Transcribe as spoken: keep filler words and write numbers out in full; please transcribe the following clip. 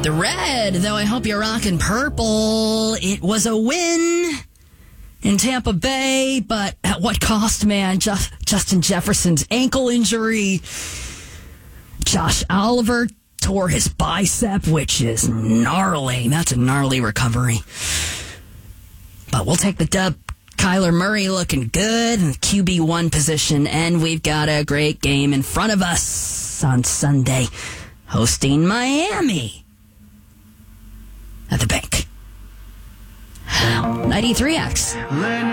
The red, though I hope you're rocking purple, it was a win in Tampa Bay, but at what cost, man? Just, Justin Jefferson's ankle injury. Josh Oliver tore his bicep, which is gnarly. That's a gnarly recovery. But we'll take the dub. Kyler Murray looking good in the Q B one position, and we've got a great game in front of us on Sunday, hosting Miami at the Bank. ninety-three X.